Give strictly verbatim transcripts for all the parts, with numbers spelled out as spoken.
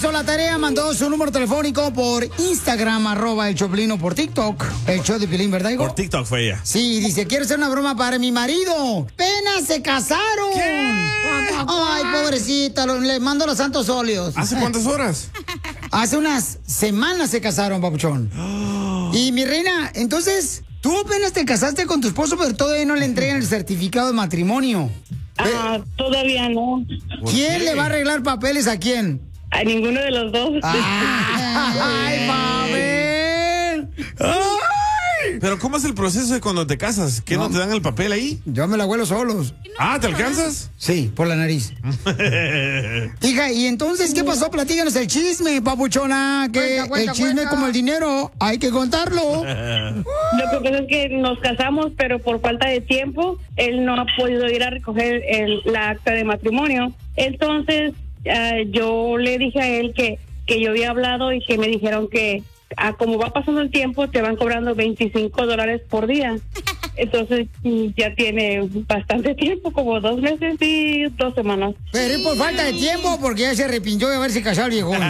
hizo la tarea, mandó su número telefónico por Instagram, arroba el Choplin, o por TikTok, el show de Piolín, ¿verdad, hijo? Por TikTok fue ella. Sí, dice, quiero hacer una broma para mi marido. ¡Apenas se casaron! ¿Qué? Ay, pobrecita, lo- le mando los santos óleos. ¿Hace cuántas horas? Hace unas semanas se casaron, papuchón. Y mi reina, entonces, tú apenas te casaste con tu esposo, pero todavía no le entregan el certificado de matrimonio. Ah, todavía no. ¿Quién qué? le va a arreglar papeles a quién? A ninguno de los dos. ¡Ay, Mabel! ¡Ay! Pero ¿cómo es el proceso de cuando te casas? ¿Qué no, No. te dan el papel ahí? Yo me la huelo solos. Ah, ¿te alcanzas? Sí, por la nariz. Hija, ¿y entonces qué pasó? Platícanos el chisme, papuchona. Que Cuenta, cuenta, el chisme cuenta. como el dinero, hay que contarlo. Lo que pasa es que nos casamos, pero por falta de tiempo, él no ha podido ir a recoger el, la acta de matrimonio. Entonces, ah, yo le dije a él que, que yo había hablado y que me dijeron que, ah, como va pasando el tiempo, te van cobrando veinticinco dólares por día. Entonces, mm, ya tiene bastante tiempo, como dos meses y dos semanas. Pero es por falta de tiempo, porque ya se arrepintió de haberse casado el viejón.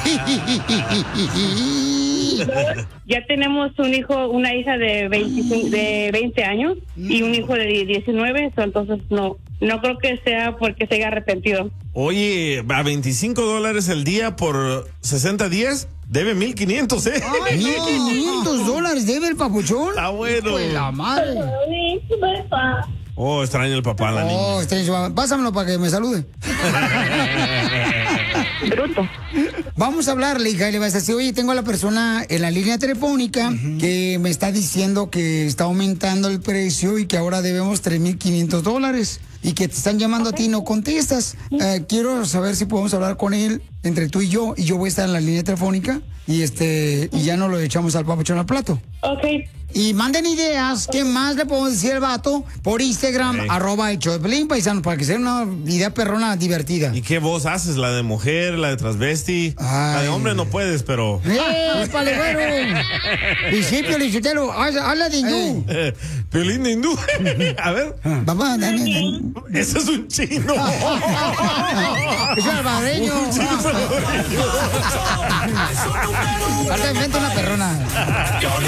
Ya tenemos un hijo, una hija de veinticinco, de veinte años y un hijo de diecinueve, entonces no, no creo que sea porque se haya arrepentido. Oye, a veinticinco dólares el día por sesenta días, debe mil quinientos, ¿eh? mil quinientos dólares debe el papuchón. Está bueno. Pues la madre. Oh, extraño el papá, la niña. Oh, este, pásamelo para que me salude. Bruto. Vamos a hablarle, hija, y le vas a decir, oye, tengo a la persona en la línea telefónica que me está diciendo que está aumentando el precio y que ahora debemos tres mil quinientos dólares y que te están llamando a ti y no contestas. Eh, quiero saber si podemos hablar con él entre tú y yo, y yo voy a estar en la línea telefónica y este y ya no lo echamos al papuchón al plato. Ok. Y manden ideas, ¿qué más le podemos decir al vato? Por Instagram, Ok. arroba el show de Piolín, paisano, para que sea una idea perrona divertida. ¿Y qué voz haces? ¿La de mujer, la de transvesti? La de Ay. hombre no puedes, pero... ¡Eh, palegüero! Principio, Lichotelo, habla de hindú. Eh, Piolín de hindú. A ver. Papá, dale, dale. Ese es un chino. Es salvadoreño. Un chino salvadoreño. Ahorita me invento una perrona.